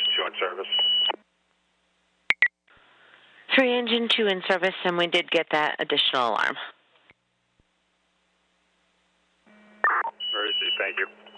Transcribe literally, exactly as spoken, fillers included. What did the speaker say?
two in service. Three engine two in service, and we did get that additional alarm. Emergency, thank you.